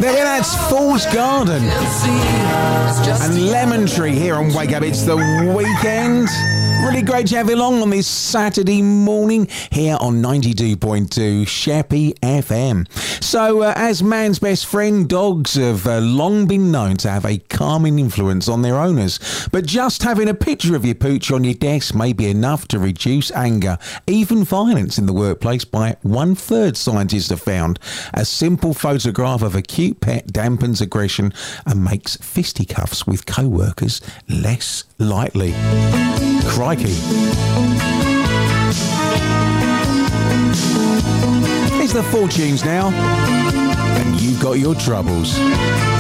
There, that's Fool's Garden and Lemon Tree here on Wake Up. It's the weekend. Really great to have you along on this Saturday morning here on 92.2 Sheppey FM. So, as man's best friend, dogs have long been known to have a calming influence on their owners. But just having a picture of your pooch on your desk may be enough to reduce anger, even violence in the workplace by 1/3 scientists have found. A simple photograph of a cute pet dampens aggression and makes fisticuffs with co-workers less likely. Crikey. Here's the Fortunes now, and you've got your troubles.